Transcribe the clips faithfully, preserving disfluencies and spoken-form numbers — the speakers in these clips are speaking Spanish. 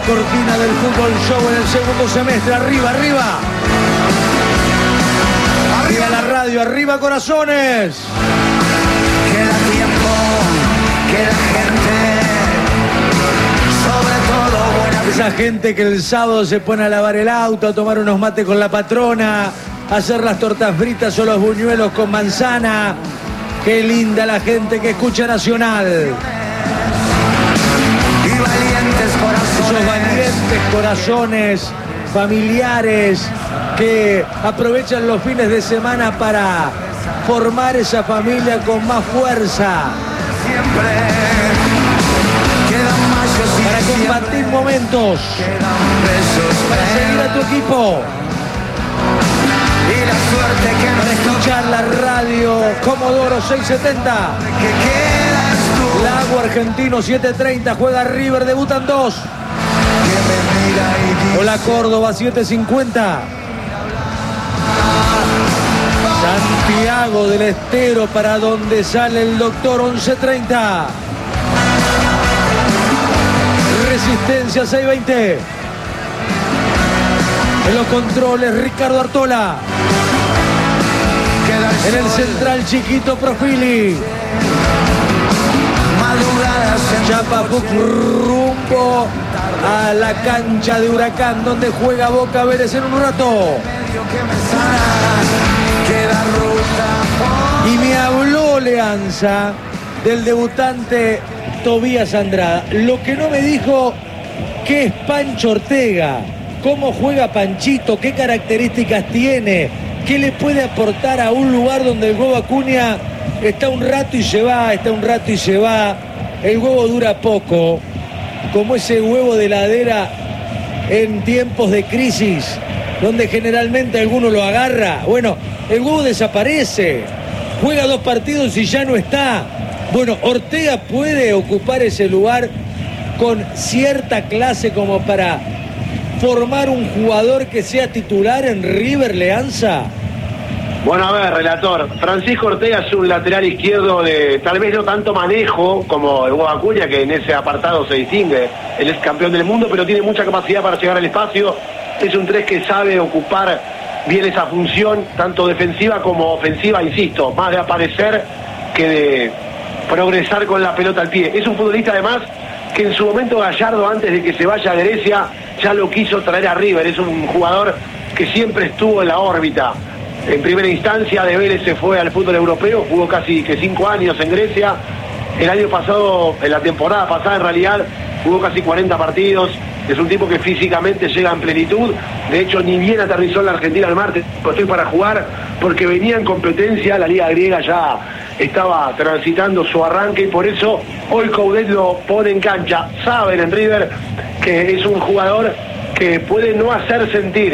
Cortina del fútbol show en el segundo semestre. Arriba, arriba. Arriba la radio, arriba corazones. Queda tiempo, queda gente, sobre todo buena. Esa gente que el sábado se pone a lavar el auto, a tomar unos mates con la patrona, a hacer las tortas fritas o los buñuelos con manzana. Qué linda la gente que escucha Nacional. Y valientes corazones. Esos valientes corazones familiares que aprovechan los fines de semana para formar esa familia con más fuerza. Siempre quedan machos y para combatir siempre momentos. quedan besos Para seguir a tu equipo. y la suerte que Para nos escuchar la radio Comodoro seiscientos setenta. que quedas tú. Lago Argentino siete treinta. Juega River, debutan dos. Que me mira y dice, Hola Córdoba siete cincuenta. Santiago del Estero para donde sale el doctor once treinta. Resistencia seiscientos veinte. En los controles Ricardo Artola. queda En el sol, central Chiquito Profili. madrugadas en Chapabuc rumbo a la cancha de Huracán donde juega Boca Vélez en un rato. medio que me sana, queda ruta. Y me habló Leanza del debutante Tobías Andrada. Lo que no me dijo qué es Pancho Ortega, cómo juega Panchito, qué características tiene, qué le puede aportar a un lugar donde el huevo Acuña está un rato y se va, está un rato y se va. El huevo dura poco, como ese huevo de heladera en tiempos de crisis, donde generalmente alguno lo agarra. Bueno, el huevo desaparece, juega dos partidos y ya no está. Bueno, Ortega puede ocupar ese lugar con cierta clase como para formar un jugador que sea titular en River, Leanza. Bueno, a ver, relator, Francisco Ortega es un lateral izquierdo de tal vez no tanto manejo como el Huevo Acuña, que en ese apartado se distingue. Él es campeón del mundo, pero tiene mucha capacidad para llegar al espacio. Es un tres que sabe ocupar bien esa función, tanto defensiva como ofensiva, insisto, más de aparecer que de progresar con la pelota al pie. Es un futbolista además que en su momento Gallardo, antes de que se vaya a Grecia, ya lo quiso traer a River. Es un jugador que siempre estuvo en la órbita. En primera instancia de Vélez se fue al fútbol europeo, jugó casi que cinco años en Grecia. El año pasado, en la temporada pasada en realidad, jugó casi cuarenta partidos. Es un tipo que físicamente llega en plenitud. De hecho, ni bien aterrizó en la Argentina el martes, estoy para jugar, porque venía en competencia. La liga griega ya estaba transitando su arranque y por eso hoy Coudet lo pone en cancha. Saben en River que es un jugador que puede no hacer sentir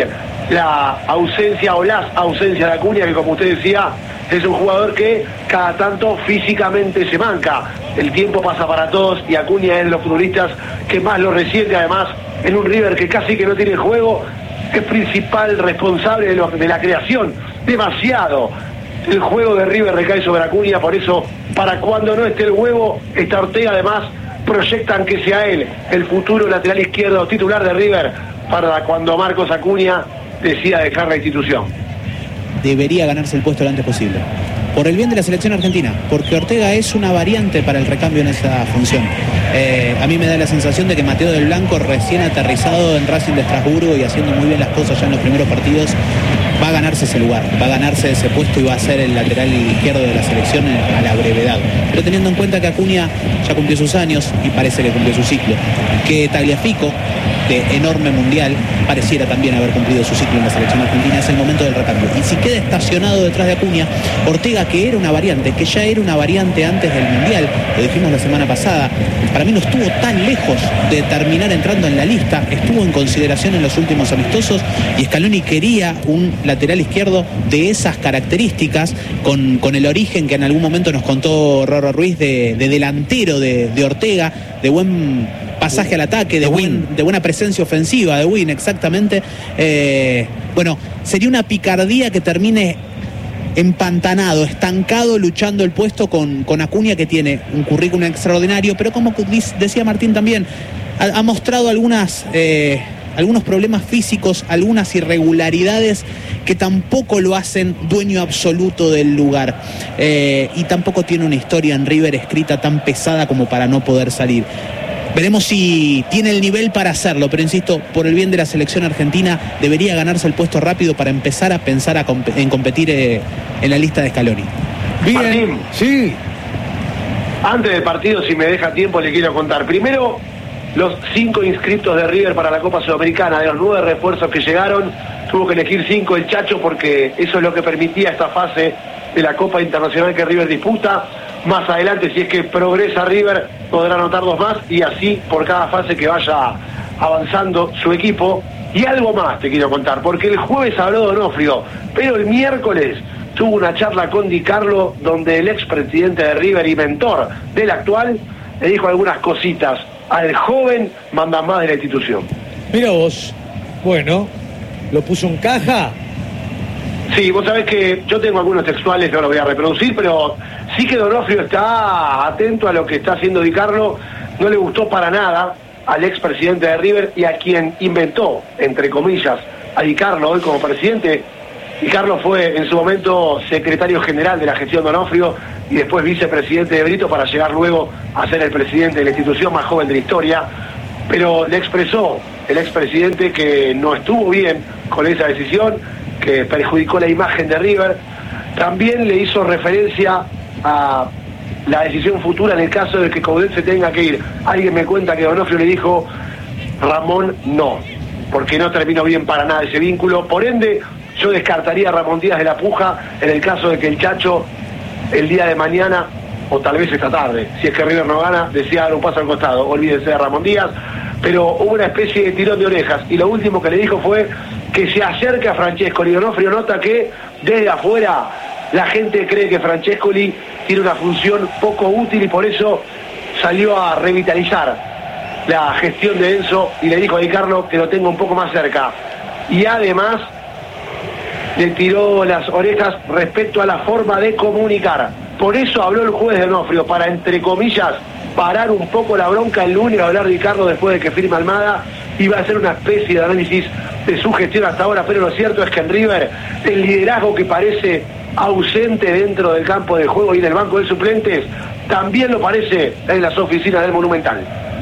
la ausencia o las ausencias de Acuña, que como usted decía, es un jugador que cada tanto físicamente se manca. El tiempo pasa para todos y Acuña es de los futbolistas que más lo resiente, además en un River que casi que no tiene juego, es principal responsable de, lo, de la creación. Demasiado el juego de River recae sobre Acuña, por eso para cuando no esté el huevo, está Ortega. Además proyectan que sea él el futuro lateral izquierdo titular de River para cuando Marcos Acuña decida dejar la institución. Debería ganarse el puesto lo antes posible, por el bien de la selección argentina, porque Ortega es una variante para el recambio en esa función. Eh, a mí me da la sensación de que Mateo del Blanco, recién aterrizado en Racing de Estrasburgo y haciendo muy bien las cosas ya en los primeros partidos, va a ganarse ese lugar, va a ganarse ese puesto y va a ser el lateral izquierdo de la selección a la brevedad. Pero teniendo en cuenta que Acuña ya cumplió sus años y parece que cumplió su ciclo, que Tagliafico, de enorme mundial, pareciera también haber cumplido su ciclo en la selección argentina, es el momento del recambio. Y si queda estacionado detrás de Acuña, Ortega, que era una variante, que ya era una variante antes del mundial, lo dijimos la semana pasada, para mí no estuvo tan lejos de terminar entrando en la lista, estuvo en consideración en los últimos amistosos y Scaloni quería un lateral izquierdo de esas características, con, con el origen que en algún momento nos contó Rorro Ruiz de, de delantero de, de Ortega, de buen pasaje al ataque, de, buen, de buena presencia ofensiva, de win, exactamente. Eh, bueno, sería una picardía que termine empantanado, estancado, luchando el puesto con, con Acuña, que tiene un currículum extraordinario, pero como decía Martín también, ha, ha mostrado algunas, eh, algunos problemas físicos, algunas irregularidades que tampoco lo hacen dueño absoluto del lugar. Eh, y tampoco tiene una historia en River escrita tan pesada como para no poder salir. Veremos si tiene el nivel para hacerlo, pero insisto, por el bien de la selección argentina, debería ganarse el puesto rápido para empezar a pensar a comp- en competir eh, en la lista de Scaloni. Bien, Martín. sí. Antes del partido, si me deja tiempo, le quiero contar. Primero, los cinco inscritos de River para la Copa Sudamericana. De los nueve refuerzos que llegaron, tuvo que elegir cinco el Chacho porque eso es lo que permitía esta fase de la Copa Internacional que River disputa. Más adelante, si es que progresa River, podrá anotar dos más y así por cada fase que vaya avanzando su equipo. Y algo más te quiero contar, porque el jueves habló Donofrio, pero el miércoles tuvo una charla con Di Carlo donde el expresidente de River y mentor del actual le dijo algunas cositas al joven mandamás de la institución. Mira vos, bueno, lo puso en caja. Sí, vos sabés que yo tengo algunos textuales, no los voy a reproducir, pero sí que Donofrio está atento a lo que está haciendo Di Carlo. No le gustó para nada al expresidente de River y a quien inventó, entre comillas, a Di Carlo hoy como presidente. Di Carlo fue en su momento secretario general de la gestión Donofrio y después vicepresidente de Brito para llegar luego a ser el presidente de la institución más joven de la historia. Pero le expresó el expresidente que no estuvo bien con esa decisión, que perjudicó la imagen de River. También le hizo referencia a la decisión futura en el caso de que Coudet se tenga que ir. Alguien me cuenta que Donofrio le dijo, Ramón no, porque no terminó bien para nada ese vínculo. Por ende, yo descartaría a Ramón Díaz de la Puja en el caso de que el Chacho el día de mañana, o tal vez esta tarde, si es que River no gana, decía dar un paso al costado, olvídense de Ramón Díaz. Pero hubo una especie de tirón de orejas y lo último que le dijo fue que se acerca a Francescoli. Donofrio nota que desde afuera la gente cree que Francescoli tiene una función poco útil y por eso salió a revitalizar la gestión de Enzo y le dijo a Di Carlo que lo tenga un poco más cerca. Y además le tiró las orejas respecto a la forma de comunicar. Por eso habló el juez de Donofrio, para, entre comillas, parar un poco la bronca el lunes, a hablar Di Carlo después de que firme Almada, y va a hacer una especie de análisis de su gestión hasta ahora, pero lo cierto es que en River el liderazgo que parece ausente dentro del campo de juego y del banco de suplentes, también lo parece en las oficinas del Monumental.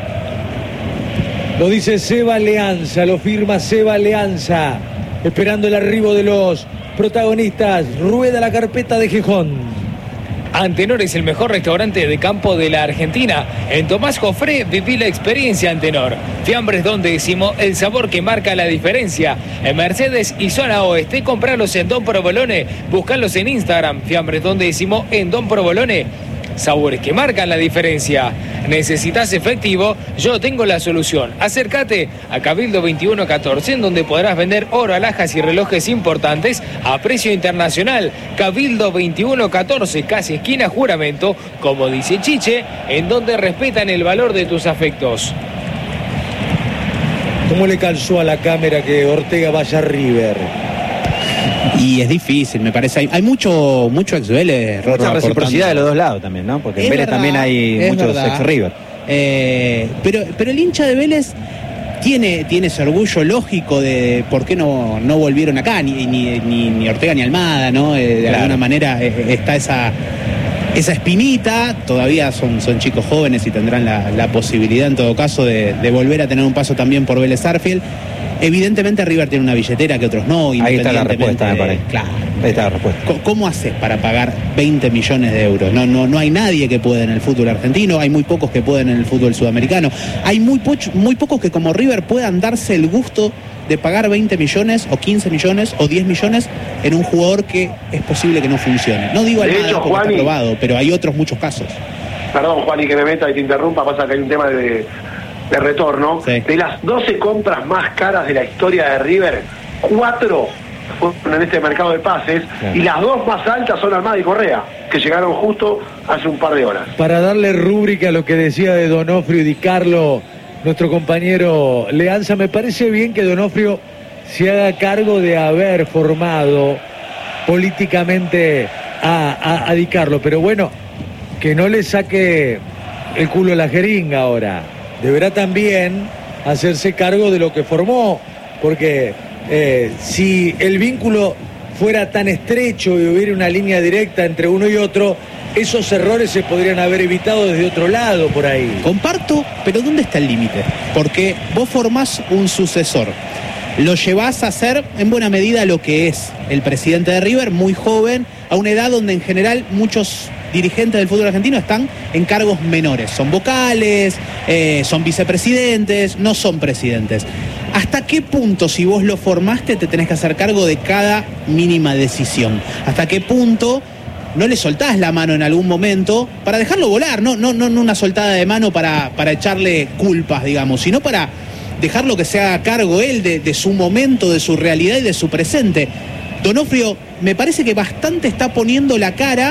Lo dice Seba Leanza, lo firma Seba Leanza, esperando el arribo de los protagonistas. Rueda la carpeta de Gijón. Antenor es el mejor restaurante de campo de la Argentina. En Tomás Jofré viví la experiencia Antenor. Fiambres Don Décimo, el sabor que marca la diferencia. En Mercedes y zona oeste, comprarlos en Don Provolone. Buscarlos en Instagram, Fiambres Don Décimo en Don Provolone. Sabores que marcan la diferencia. ¿Necesitas efectivo? Yo tengo la solución. Acércate a Cabildo veintiuno catorce, en donde podrás vender oro, alhajas y relojes importantes a precio internacional. Cabildo veintiuno catorce, casi esquina Juramento, como dice Chiche, en donde respetan el valor de tus afectos. ¿Cómo le calzó a la cámara que Ortega vaya a River? Y es difícil, me parece. Hay, hay mucho, mucho ex Vélez. Mucha reciprocidad de los dos lados también, ¿no? Porque en Vélez también hay muchos ex River. Eh, pero, pero el hincha de Vélez tiene, tiene ese orgullo lógico de por qué no, no volvieron acá, ni, ni, ni, ni Ortega ni Almada, ¿no? Eh, de claro. alguna manera eh, está esa, esa espinita. Todavía son, son chicos jóvenes y tendrán la, la posibilidad, en todo caso, de, de volver a tener un paso también por Vélez Sarsfield. Evidentemente River tiene una billetera que otros no. Ahí está la respuesta, me parece. Claro. Ahí está la respuesta. ¿Cómo haces para pagar veinte millones de euros? No, no, no hay nadie que pueda en el fútbol argentino, hay muy pocos que pueden en el fútbol sudamericano. Hay muy, poch, muy pocos que como River puedan darse el gusto de pagar veinte millones o quince millones o diez millones en un jugador que es posible que no funcione. No digo Almada porque Juani, está probado, pero hay otros muchos casos. Perdón, Juan, y que me meta y te interrumpa, pasa que hay un tema de... de retorno, sí. De las doce compras más caras de la historia de River, cuatro fueron en este mercado de pases, sí. Y las dos más altas son Almada y Correa, que llegaron justo hace un par de horas. Para darle rúbrica a lo que decía de Donofrio y Di Carlo, nuestro compañero Leanza, me parece bien que Donofrio se haga cargo de haber formado políticamente a, a, a Di Carlo, pero bueno, que no le saque el culo a la jeringa ahora. deberá también hacerse cargo de lo que formó, porque eh, si el vínculo fuera tan estrecho y hubiera una línea directa entre uno y otro, esos errores se podrían haber evitado desde otro lado por ahí. Comparto, pero ¿dónde está el límite? Porque vos formás un sucesor, lo llevás a ser en buena medida lo que es el presidente de River, muy joven, a una edad donde en general muchos dirigentes del fútbol argentino están en cargos menores, son vocales, eh, son vicepresidentes, no son presidentes. ¿Hasta qué punto, si vos lo formaste, te tenés que hacer cargo de cada mínima decisión? ¿Hasta qué punto no le soltás la mano en algún momento para dejarlo volar? No, no, no una soltada de mano para, para echarle culpas, digamos, sino para dejarlo que se haga cargo él de, de su momento, de su realidad y de su presente. Donofrio, me parece que bastante está poniendo la cara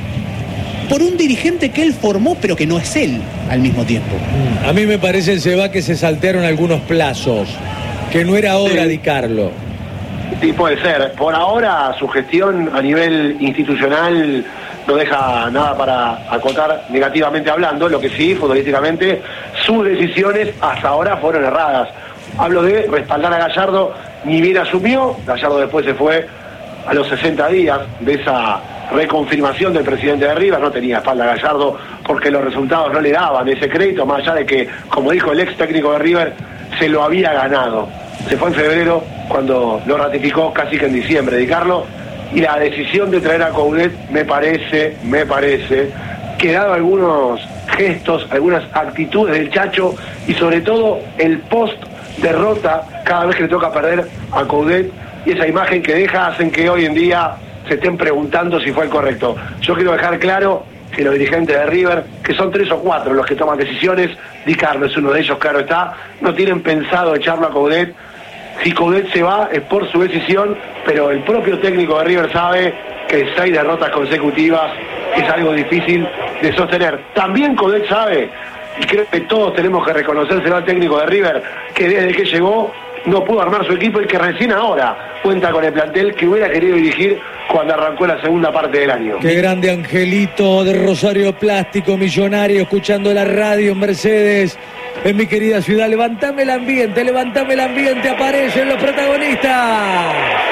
por un dirigente que él formó, pero que no es él al mismo tiempo. A mí me parece, Seba, que se saltearon algunos plazos, que no era hora Sí. de Carlos. Sí, puede ser. Por ahora su gestión a nivel institucional no deja nada para acotar negativamente hablando, lo que sí, futbolísticamente, sus decisiones hasta ahora fueron erradas. Hablo de respaldar a Gallardo, ni bien asumió, Gallardo después se fue a los sesenta días de esa reconfirmación del presidente de River, no tenía espalda Gallardo porque los resultados no le daban ese crédito, más allá de que, como dijo el ex técnico de River, se lo había ganado. Se fue en febrero cuando lo ratificó casi que en diciembre, Di Carlo, y la decisión de traer a Coudet me parece, me parece, que dado algunos gestos, algunas actitudes del Chacho y sobre todo el post derrota cada vez que le toca perder a Coudet y esa imagen que deja hacen que hoy en día se estén preguntando si fue el correcto. Yo quiero dejar claro que los dirigentes de River, que son tres o cuatro los que toman decisiones, Di Carlo es uno de ellos, claro está, no tienen pensado echarlo a Coudet. Si Coudet se va es por su decisión, pero el propio técnico de River sabe que seis derrotas consecutivas es algo difícil de sostener. También Coudet sabe, y creo que todos tenemos que reconocérselo al técnico de River, que desde que llegó no pudo armar su equipo y que recién ahora cuenta con el plantel que hubiera querido dirigir cuando arrancó la segunda parte del año. Qué grande Angelito de Rosario Plástico, millonario, escuchando la radio en Mercedes, en mi querida ciudad. Levantame el ambiente, levantame el ambiente, aparecen los protagonistas.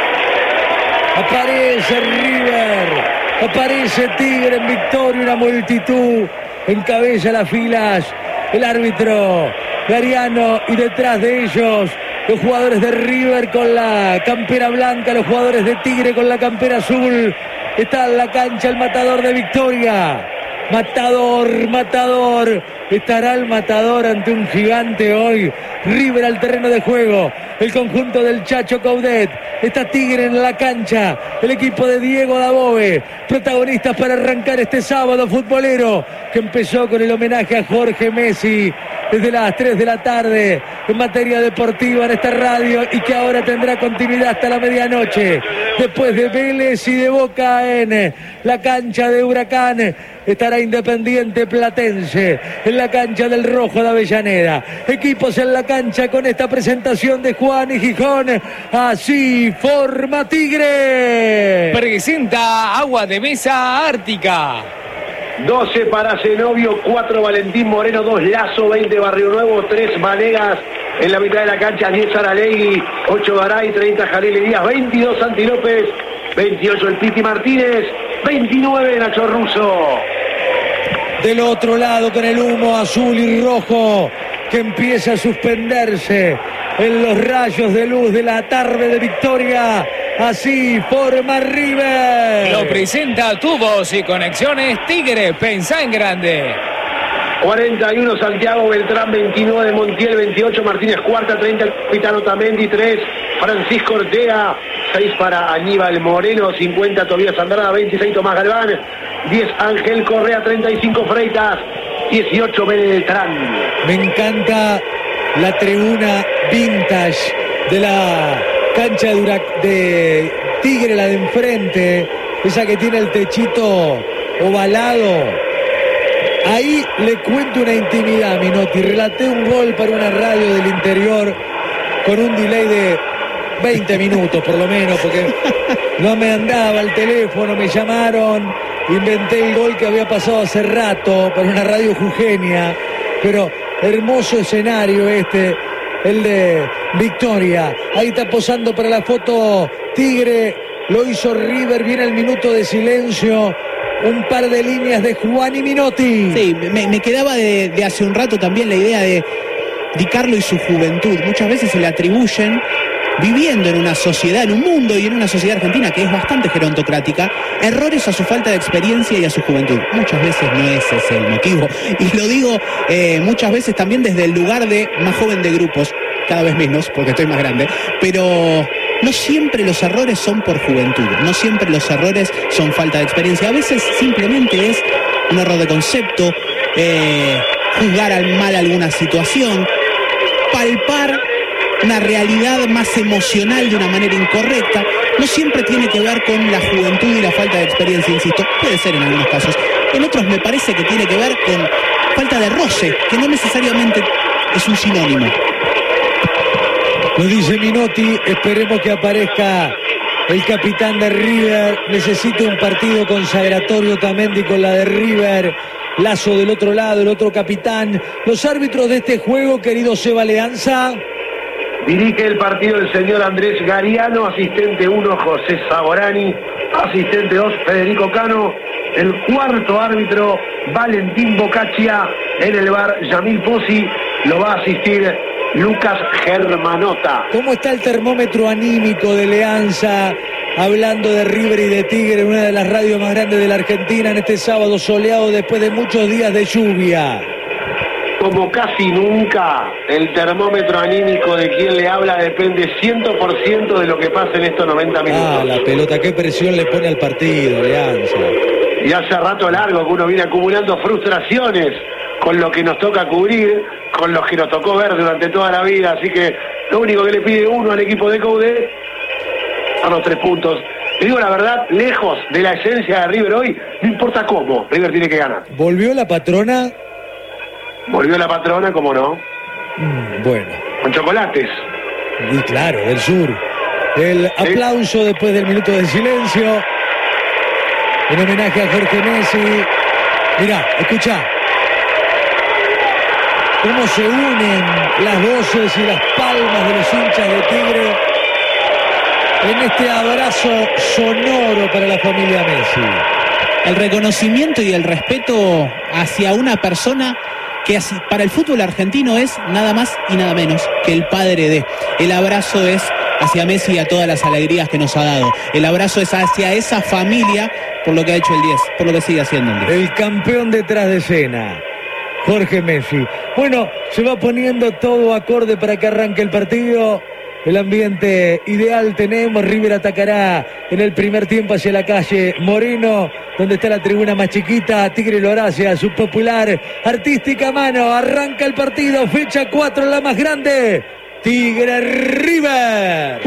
Aparece River, aparece Tigre en victoria, una multitud encabeza las filas, el árbitro Gariano y detrás de ellos los jugadores de River con la campera blanca, los jugadores de Tigre con la campera azul. Está en la cancha el matador de Victoria. Matador, matador. Estará el matador ante un gigante hoy. River al terreno de juego. El conjunto del Chacho Coudet. Está Tigre en la cancha. El equipo de Diego Dabove. Protagonistas para arrancar este sábado futbolero que empezó con el homenaje a Jorge Messi desde las tres de la tarde en materia deportiva en esta radio y que ahora tendrá continuidad hasta la medianoche. Después de Vélez y de Boca en la cancha de Huracán, estará Independiente Platense en la cancha del Rojo de Avellaneda. Equipos en la cancha con esta presentación de Juan y Gijón. Así forma Tigre. Presenta agua de mesa Ártica. doce para Zenobio, cuatro Valentín Moreno, dos Lazo, veinte Barrio Nuevo, tres Vanegas. En la mitad de la cancha, diez Saralegui, ocho Garay, treinta Jalil Díaz, veintidós Santi López, veintiocho el Piti Martínez, veintinueve Nacho Russo. Del otro lado con el humo azul y rojo que empieza a suspenderse en los rayos de luz de la tarde de Victoria. Así forma River. Lo presenta Tubos y Conexiones Tigre. Pensá en grande. cuarenta y uno Santiago Beltrán, veintinueve Montiel, veintiocho Martínez Cuarta, treinta el capitán Otamendi, tres Francisco Ortega, seis para Aníbal Moreno, cincuenta Tobías Andrada, veintiséis Tomás Galván, diez Ángel Correa, treinta y cinco Freitas, dieciocho Beltrán. Me encanta la tribuna vintage de la cancha de, Urac- de Tigre, la de enfrente, esa que tiene el techito ovalado. Ahí le cuento una intimidad, Minotti. Relaté un gol para una radio del interior con un delay de veinte minutos por lo menos, porque no me andaba el teléfono, me llamaron, inventé el gol que había pasado hace rato para una radio jujeña, pero Hermoso escenario este, el de Victoria. Ahí está posando para la foto Tigre. Lo hizo River. Viene el minuto de silencio. Un par de líneas de Juan y Minotti. Sí, me, me quedaba de, de hace un rato también la idea de Di Carlo y su juventud. Muchas veces se le atribuyen, viviendo en una sociedad, en un mundo y en una sociedad argentina que es bastante gerontocrática, errores a su falta de experiencia y a su juventud. Muchas veces no ese es el motivo. Y lo digo eh, muchas veces también desde el lugar de más joven de grupos, cada vez menos, porque estoy más grande, pero no siempre los errores son por juventud, no siempre los errores son falta de experiencia. A veces simplemente es un error de concepto, eh, juzgar al mal alguna situación, palpar una realidad más emocional de una manera incorrecta. No siempre tiene que ver con la juventud y la falta de experiencia, insisto, puede ser en algunos casos. En otros me parece que tiene que ver con falta de roce, que no necesariamente es un sinónimo. Lo dice Minotti, esperemos que aparezca el capitán de River. Necesita un partido consagratorio Tamendi con la de River. Lazo del otro lado, el otro capitán. Los árbitros de este juego, querido Seba Leanza. Dirige el partido el señor Andrés Gariano, asistente uno José Saborani, asistente dos Federico Cano, el cuarto árbitro Valentín Bocaccia, en el bar Yamil Pozzi, lo va a asistir Lucas Germanota. ¿Cómo está el termómetro anímico de Leanza? Hablando de River y de Tigre, en una de las radios más grandes de la Argentina, en este sábado soleado después de muchos días de lluvia. Como casi nunca, el termómetro anímico de quien le habla depende cien por ciento de lo que pasa en estos noventa minutos. Ah, la pelota, qué presión le pone al partido, Leanza. Y hace rato largo que uno viene acumulando frustraciones con lo que nos toca cubrir, con los que nos tocó ver durante toda la vida. Así que lo único que le pide uno al equipo de Coudet son los tres puntos. Te digo la verdad, lejos de la esencia de River hoy, no importa cómo, River tiene que ganar. ¿Volvió la patrona? Volvió la patrona, ¿cómo no? Mm, bueno. Con chocolates. Y claro, del sur. El aplauso después del minuto de silencio. En homenaje a Jorge Messi. Mirá, escuchá. Cómo se unen las voces y las palmas de los hinchas de Tigre en este abrazo sonoro para la familia Messi. El reconocimiento y el respeto hacia una persona que para el fútbol argentino es nada más y nada menos que el padre de. El abrazo es hacia Messi y a todas las alegrías que nos ha dado. El abrazo es hacia esa familia por lo que ha hecho el diez, por lo que sigue haciendo el diez. El campeón detrás de escena, Jorge Messi. Bueno, se va poniendo todo acorde para que arranque el partido. El ambiente ideal tenemos. River atacará en el primer tiempo hacia la calle Moreno, donde está la tribuna más chiquita. Tigre lo hará hacia su popular artística mano. Arranca el partido, fecha cuatro, la más grande. Tigre River.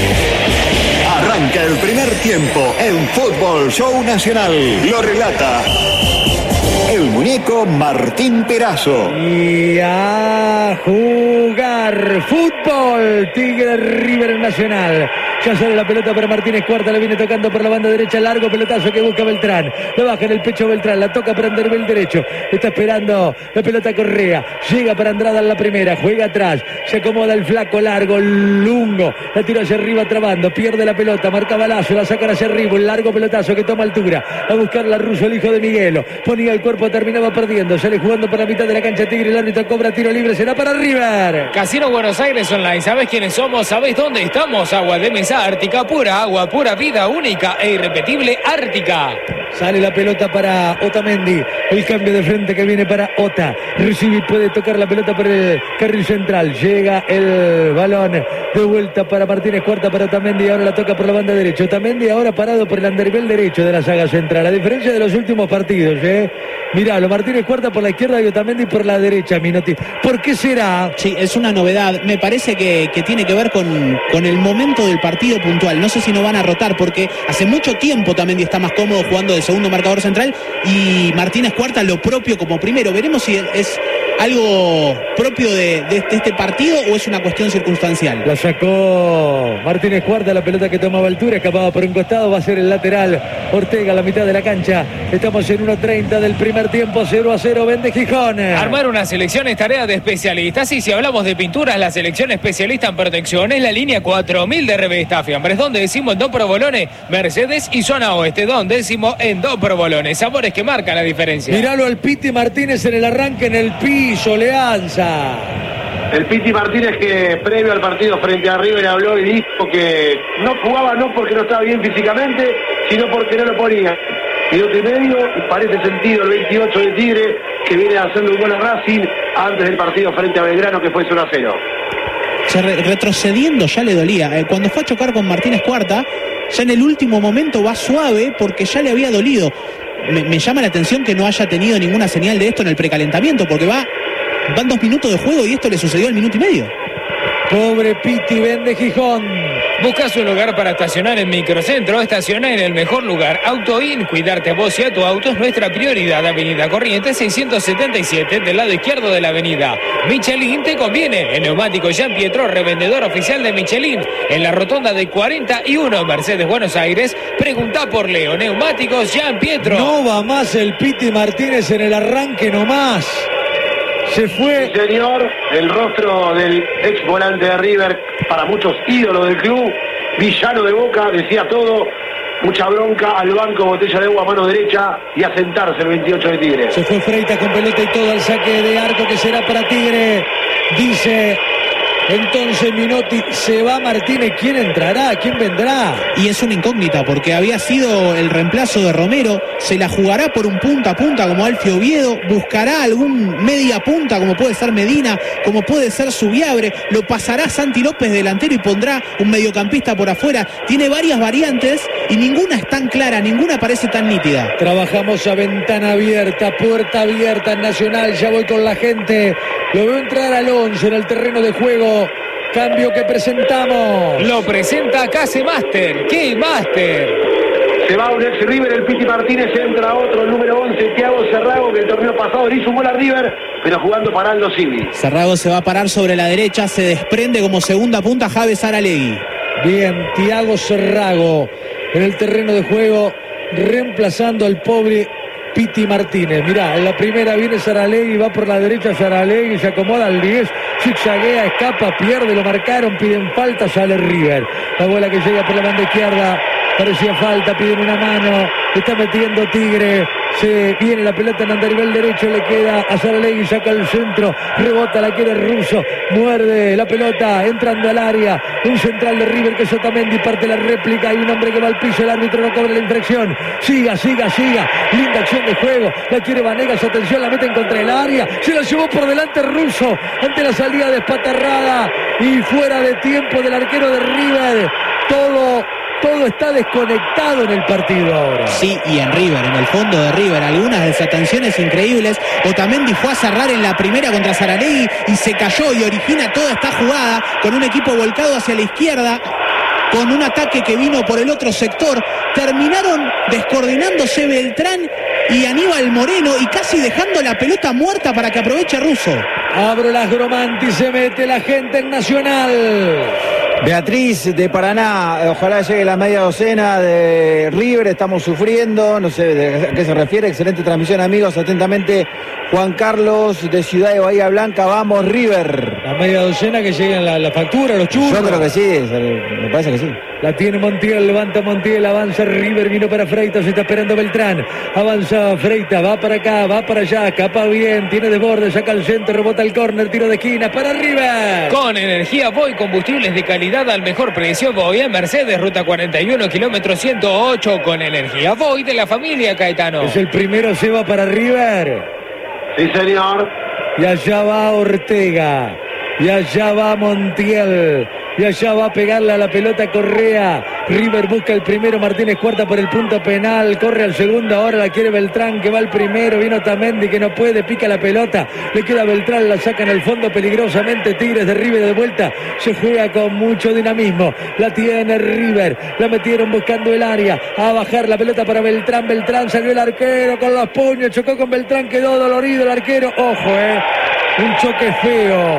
Arranca el primer tiempo en Fútbol Show Nacional. Lo relata el muñeco Martín Perazo. Y a jugar fútbol. Tigre River Nacional. Ya sale la pelota para Martínez Cuarta, la viene tocando por la banda derecha, largo pelotazo que busca Beltrán, lo baja en el pecho Beltrán, la toca para Anderbel el derecho, está esperando la pelota Correa, llega para Andrada en la primera, juega atrás, se acomoda el flaco largo, Lungo, la tira hacia arriba trabando, pierde la pelota, marca balazo, la sacan hacia arriba, un largo pelotazo que toma altura, a buscar la Russo, el hijo de Miguelo, ponía el cuerpo, terminaba perdiendo, sale jugando por la mitad de la cancha Tigre, el árbitro cobra tiro libre, será para River. Casino Buenos Aires Online, ¿sabés quiénes somos? ¿Sabés dónde estamos? Agua de mesa Ártica, pura agua, pura vida, única e irrepetible Ártica. Sale la pelota para Otamendi, el cambio de frente que viene para Ota, recibe y puede tocar la pelota por el carril central, llega el balón de vuelta para Martínez Cuarta, para Otamendi, ahora la toca por la banda derecha, Otamendi ahora parado por el andarivel derecho de la saga central, a diferencia de los últimos partidos, ¿eh? Miralo, Martínez Cuarta por la izquierda y Otamendi por la derecha, Minotti. ¿Por qué será? Sí, es una novedad, me parece que, que tiene que ver con, con el momento del partido puntual, no sé si no van a rotar, porque hace mucho tiempo Otamendi está más cómodo jugando de segundo marcador central y Martínez Cuarta lo propio como primero, veremos si es algo propio de, de, de este partido o es una cuestión circunstancial? La sacó Martínez Cuarta, la pelota que tomaba altura, escapaba por un costado, va a ser el lateral. Ortega a la mitad de la cancha. Estamos en uno treinta del primer tiempo, cero a cero, vende Gijón. Armar una selección es tarea de especialistas y si hablamos de pinturas, la selección especialista en protección es la línea cuatro mil de Revista Fiambres, donde decimos en dos provolones, Mercedes y zona oeste, donde decimos en dos provolones, sabores que marcan la diferencia. Miralo al Piti Martínez en el arranque en el piso, Leanza. El Piti Martínez que previo al partido frente a River habló y dijo que no jugaba no porque no estaba bien físicamente, sino porque no lo ponía. Minuto y medio, parece sentido el veintiocho de Tigre, que viene haciendo un gol a Racing antes del partido frente a Belgrano, que fue cero a cero. Se re retrocediendo ya le dolía. Eh, cuando fue a chocar con Martínez Cuarta, ya en el último momento va suave porque ya le había dolido. Me, me llama la atención que no haya tenido ninguna señal de esto en el precalentamiento, porque va, van dos minutos de juego y esto le sucedió al minuto y medio. Pobre Piti, vende Gijón. Buscas un lugar para estacionar en Microcentro, estaciona en el mejor lugar. AutoIn, cuidarte a vos y a tu auto es nuestra prioridad. Avenida Corrientes seiscientos setenta y siete, del lado izquierdo de la avenida. Michelin te conviene. En Neumáticos Jean Pietro, revendedor oficial de Michelin. En la rotonda de cuarenta y uno, Mercedes, Buenos Aires. Pregunta por Leo. Neumáticos Jean Pietro. No va más el Piti Martínez en el arranque nomás. Se fue. Sí, señor, el rostro del ex volante de River, para muchos ídolos del club, villano de Boca, decía todo, mucha bronca, al banco, botella de agua a mano derecha y a sentarse el veintiocho de Tigre. Se fue Freitas con pelota y todo al saque de arco que será para Tigre. Dice entonces Minotti, se va Martínez, ¿quién entrará? ¿Quién vendrá? Y es una incógnita porque había sido el reemplazo de Romero, se la jugará por un punta a punta como Alfio Oviedo, buscará algún media punta como puede ser Medina, como puede ser Subiabre, lo pasará Santi López delantero y pondrá un mediocampista por afuera. Tiene varias variantes y ninguna es tan clara, ninguna parece tan nítida. Trabajamos a ventana abierta, puerta abierta en Nacional, ya voy con la gente, lo veo entrar al once en el terreno de juego. Cambio que presentamos. Lo presenta Case Master. ¿Qué Master? Se va un ex River, el Piti Martínez, entra otro, el número once, Thiago Cerrago, que el torneo pasado le hizo un gol a River, pero jugando para Aldo Civi. Cerrago se va a parar sobre la derecha, se desprende como segunda punta Javes Aralegui. Bien, Thiago Cerrago en el terreno de juego, reemplazando al pobre Piti Martínez. Mirá, en la primera viene Saralegui, va por la derecha Saralegui, se acomoda al diez, zigzaguea, escapa, pierde, lo marcaron, piden falta, sale River. La bola que llega por la banda izquierda, parecía falta, piden una mano, está metiendo Tigre, se viene la pelota en andarivel derecho, le queda a Saralegui, saca el centro, rebota, la quiere Russo, muerde la pelota, entrando al área, un central de River que es Otamendi, parte la réplica, hay un hombre que va al piso, el árbitro no cobra la infracción, siga, siga, siga, linda acción de juego, la quiere Vanegas, atención, la meten contra el área, se la llevó por delante Russo, ante la salida despatarrada y fuera de tiempo del arquero de River, todo... Todo está desconectado en el partido ahora. Sí, y en River, en el fondo de River, algunas desatenciones increíbles. Otamendi fue a cerrar en la primera contra Saralegui y se cayó y origina toda esta jugada con un equipo volcado hacia la izquierda, con un ataque que vino por el otro sector. Terminaron descoordinándose Beltrán y Aníbal Moreno y casi dejando la pelota muerta para que aproveche Russo. Abro las Gromanti, se mete la gente en Nacional. Beatriz de Paraná, ojalá llegue la media docena de River, estamos sufriendo, no sé de qué se refiere, excelente transmisión amigos, atentamente Juan Carlos de Ciudad de Bahía Blanca, vamos River. La media docena que lleguen la, la factura, los churros. Yo creo que sí, me parece que sí. La tiene Montiel, levanta Montiel, avanza River, vino para Freitas, está esperando Beltrán, avanza Freitas, va para acá, va para allá, escapa bien, tiene desborde, saca el centro, rebota el córner, tiro de esquina para River. Con energía Voy, combustibles de calidad al mejor precio, Voy en Mercedes, ruta cuarenta y uno, kilómetro ciento ocho, con energía Voy de la familia Caetano. Es el primero, se va para River. Sí, señor. Y allá va Ortega. Y allá va Montiel. Y allá va a pegarle a la pelota Correa. River busca el primero, Martínez Cuarta por el punto penal, corre al segundo, ahora la quiere Beltrán que va al primero, vino Otamendi que no puede, pica la pelota, le queda Beltrán, la saca en el fondo peligrosamente, Tigres de River de vuelta, se juega con mucho dinamismo, la tiene River, la metieron buscando el área, a bajar la pelota para Beltrán, Beltrán salió el arquero con los puños, chocó con Beltrán, quedó dolorido el arquero, ojo eh. Un choque feo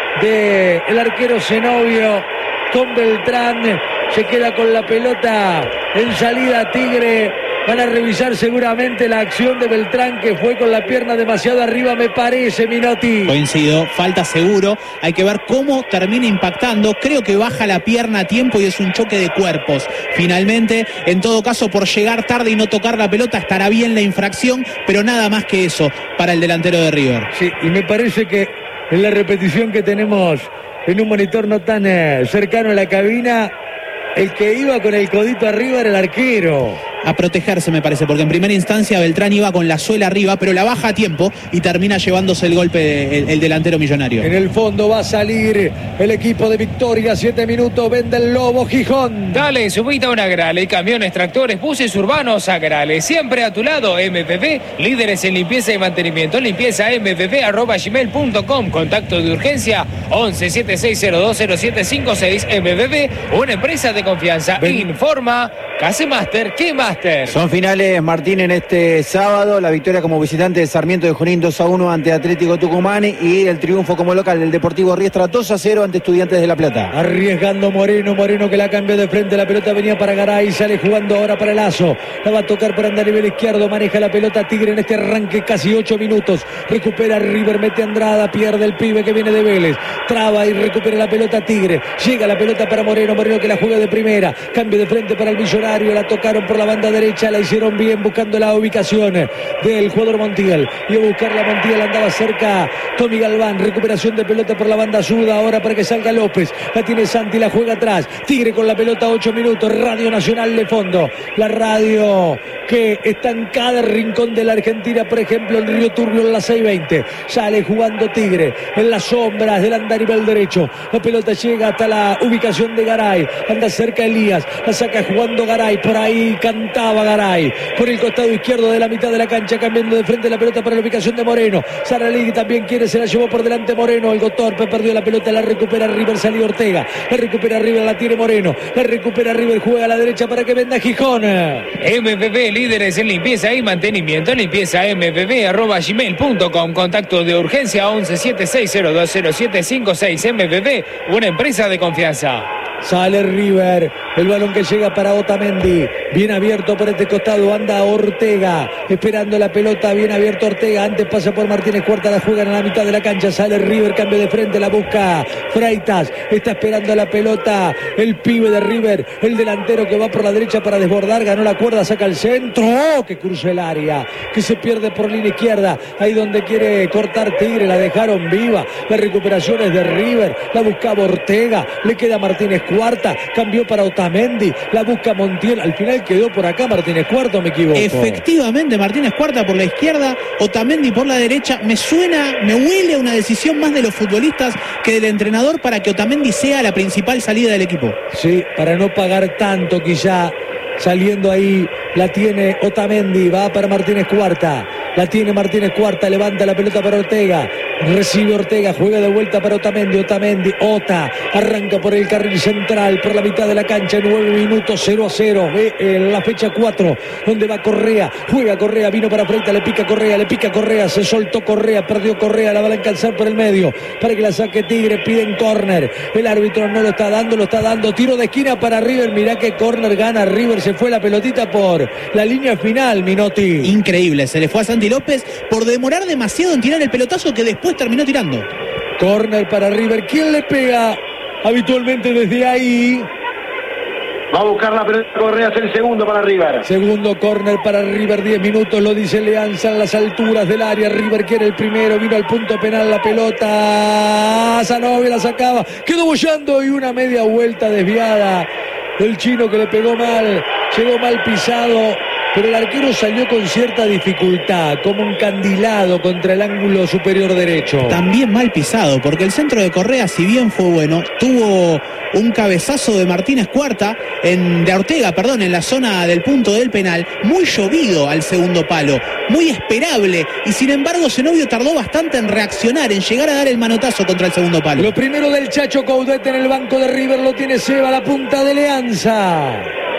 de el arquero Zenobio con Beltrán. Se queda con la pelota en salida Tigre. Van a revisar seguramente la acción de Beltrán, que fue con la pierna demasiado arriba, me parece, Minotti. Coincido, falta seguro. Hay que ver cómo termina impactando. Creo que baja la pierna a tiempo y es un choque de cuerpos. Finalmente, en todo caso, por llegar tarde y no tocar la pelota, estará bien la infracción, pero nada más que eso para el delantero de River. Sí, y me parece que en la repetición que tenemos en un monitor no tan eh, cercano a la cabina, el que iba con el codito arriba era el arquero. A protegerse, me parece, porque en primera instancia Beltrán iba con la suela arriba, pero la baja a tiempo y termina llevándose el golpe de, el, el delantero millonario. En el fondo va a salir el equipo de Victoria. Siete minutos, vende el Lobo Gijón. Dale, subite a una Agrale, camiones, tractores, buses urbanos, Agrale. Siempre a tu lado, M P P, líderes en limpieza y mantenimiento. Limpieza m p p arroba gmail punto com. Contacto de urgencia once setenta y seis cero dos cero siete cinco seis. M P P, una empresa de confianza. Ven. Informa Case Master, ¿qué Master? Son finales, Martín, en este sábado. La victoria como visitante de Sarmiento de Junín dos a uno ante Atlético Tucumán y el triunfo como local del Deportivo Riestra dos a cero ante Estudiantes de La Plata. Arriesgando Moreno, Moreno que la cambió de frente, la pelota venía para Garay, sale jugando ahora para Lazo, la va a tocar para andar a nivel izquierdo, maneja la pelota Tigre en este arranque, casi ocho minutos, recupera River, mete Andrada, pierde el pibe que viene de Vélez, traba y recupera la pelota Tigre, llega la pelota para Moreno, Moreno que la juega de primera, cambio de frente para el Millonario, la tocaron por la banda derecha, la hicieron bien buscando la ubicación del jugador Montiel, y a buscarla Montiel, andaba cerca Tommy Galván, recuperación de pelota por la banda sur, ahora para que salga López, la tiene Santi, la juega atrás, Tigre con la pelota, ocho minutos, Radio Nacional de fondo, la radio que está en cada rincón de la Argentina, por ejemplo en Río Turbio en la seis veinte, sale jugando Tigre en las sombras del andarivel derecho, la pelota llega hasta la ubicación de Garay, anda cerca Elías, la saca jugando Garay, por ahí cantaba Garay, por el costado izquierdo de la mitad de la cancha, cambiando de frente la pelota para la ubicación de Moreno, Saralegui también quiere, se la llevó por delante Moreno, el Gotorpe perdió la pelota, la recupera River, salió Ortega, la recupera River, la tiene Moreno, la recupera River, juega a la derecha para que venda Gijón. M P P, líderes en limpieza y mantenimiento, limpieza m p p arroba gmail punto com, contacto de urgencia once setenta y seis cero dos cero siete cinco seis. M P P, una empresa de confianza. Sale River, el balón que llega para Otamendi, bien abierto por este costado, anda Ortega, esperando la pelota, bien abierto Ortega, antes pasa por Martínez Cuarta, la juegan a la mitad de la cancha, sale River, cambio de frente, la busca Freitas, está esperando la pelota, el pibe de River, el delantero que va por la derecha para desbordar, ganó la cuerda, saca el centro, ¡oh! Que cruza el área, que se pierde por línea izquierda, ahí donde quiere cortar Tigre, la dejaron viva, la recuperación es de River, la buscaba Ortega, le queda Martínez Cuarta, cambió para Otamendi, la busca Montiel, al final quedó por acá Martínez Cuarta, me equivoco. Efectivamente, Martínez Cuarta por la izquierda, Otamendi por la derecha. Me suena, me huele a una decisión más de los futbolistas que del entrenador para que Otamendi sea la principal salida del equipo. Sí, para no pagar tanto quizá. Saliendo ahí, la tiene Otamendi, va para Martínez Cuarta, la tiene Martínez Cuarta, levanta la pelota para Ortega, recibe Ortega, juega de vuelta para Otamendi, Otamendi, Ota, arranca por el carril central, por la mitad de la cancha, nueve minutos, cero a cero, ve en la fecha cuatro, donde va Correa, juega Correa, vino para Freitas, le pica Correa, le pica Correa, se soltó Correa, perdió Correa, la van a alcanzar por el medio, para que la saque Tigre, piden córner, el árbitro no lo está dando, lo está dando, tiro de esquina para River, mirá que córner gana River, se fue la pelotita por la línea final, Minotti. Increíble, se le fue a Santi López por demorar demasiado en tirar el pelotazo que después terminó tirando. Córner para River, ¿quién le pega habitualmente desde ahí? Va a buscar la pelota Correa, es el segundo para River. Segundo córner para River, diez minutos, lo dice Leanza en las alturas del área. River quiere el primero, vino al punto penal la pelota. Zanobia la sacaba, quedó bollando y una media vuelta desviada del chino que le pegó mal, llegó mal pisado, pero el arquero salió con cierta dificultad, como un candilado contra el ángulo superior derecho. También mal pisado, porque el centro de Correa, si bien fue bueno, tuvo un cabezazo de Martínez Cuarta, en, de Ortega, perdón, en la zona del punto del penal, muy llovido al segundo palo, muy esperable, y sin embargo Zenobio tardó bastante en reaccionar, en llegar a dar el manotazo contra el segundo palo. Lo primero del Chacho Coudet en el banco de River lo tiene Seba, la punta de Leanza.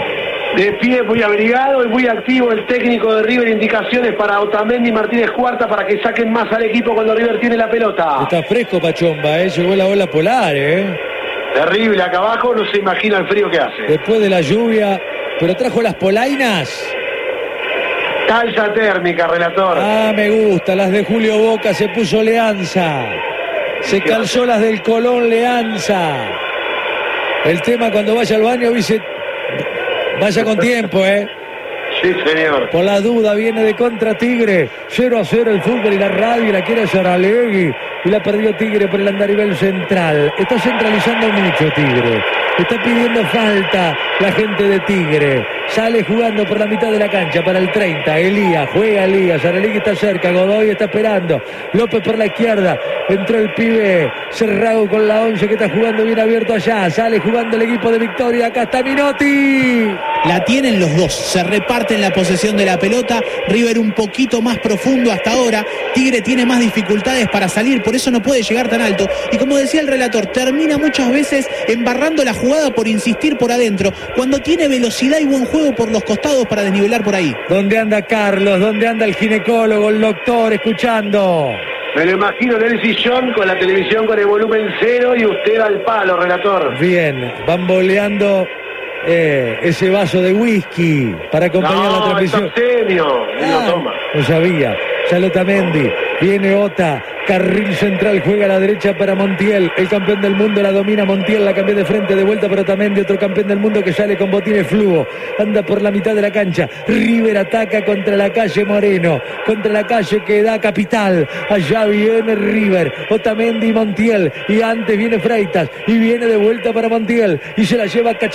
De pie, muy abrigado y muy activo el técnico de River. Indicaciones para Otamendi y Martínez Cuarta para que saquen más al equipo cuando River tiene la pelota. Está fresco Pachomba, ¿eh? Llegó la ola polar, ¿eh? Terrible acá abajo, no se imagina el frío que hace. Después de la lluvia, pero trajo las polainas. Calza térmica, relator. Ah, me gusta, las de Julio Boca, se puso Leanza. Se calzó las del Colón Leanza. El tema cuando vaya al baño, dice, vaya con tiempo, ¿eh? Sí, señor. Por la duda viene de contra Tigre. cero a cero el fútbol y la radio la quiere Saralegui. Y la perdió Tigre por el andarivel central. Está centralizando mucho Tigre. Está pidiendo falta la gente de Tigre. Sale jugando por la mitad de la cancha para el treinta. Elías, juega Elías. Saralegui está cerca. Godoy está esperando. López por la izquierda. Entró el pibe Cerrago con la once que está jugando bien abierto allá. Sale jugando el equipo de Victoria. Acá está Minotti. La tienen los dos. Se reparten la posesión de la pelota. River un poquito más profundo hasta ahora. Tigre tiene más dificultades para salir. Por eso no puede llegar tan alto. Y como decía el relator, termina muchas veces embarrando la jugada por insistir por adentro. Cuando tiene velocidad y buen juego por los costados para desnivelar por ahí. ¿Dónde anda Carlos? ¿Dónde anda el ginecólogo, el doctor, escuchando? Me lo imagino en el sillón con la televisión con el volumen cero y usted al palo, relator. Bien, van boleando eh, ese vaso de whisky para acompañar no, la transmisión. Es obscenio. Ah, lo toma. No sabía. Sale Otamendi, viene Ota, carril central, juega a la derecha para Montiel, el campeón del mundo la domina Montiel, la cambió de frente, de vuelta para Otamendi, otro campeón del mundo que sale con botines fluo, anda por la mitad de la cancha, River ataca contra la calle Moreno, contra la calle que da Capital, allá viene River, Otamendi y Montiel, y antes viene Freitas, y viene de vuelta para Montiel, y se la lleva Cach